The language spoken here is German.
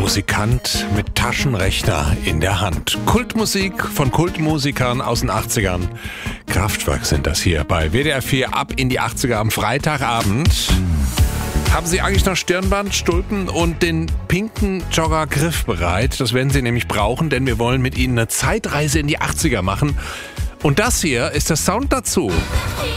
Musikant mit Taschenrechner in der Hand. Kultmusik von Kultmusikern aus den 80ern. Kraftwerk sind das hier bei WDR 4 ab in die 80er am Freitagabend. Haben Sie eigentlich noch Stirnband, Stulpen und den pinken Jogger griffbereit? Das werden Sie nämlich brauchen, denn wir wollen mit Ihnen eine Zeitreise in die 80er machen. Und das hier ist der Sound dazu.